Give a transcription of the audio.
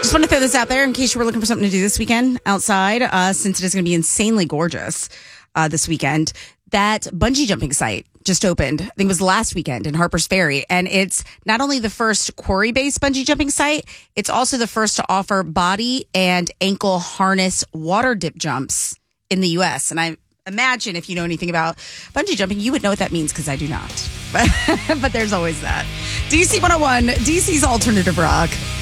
Just want to throw this out there in case you were looking for something to do this weekend outside, since it is going to be insanely gorgeous this weekend. That bungee jumping site just opened. I think it was last weekend in Harper's Ferry. And it's not only the first quarry-based bungee jumping site, it's also the first to offer body and ankle harness water dip jumps in the U.S. And I imagine if you know anything about bungee jumping, you would know what that means because I do not. But there's always that. DC 101, DC's Alternative Rock.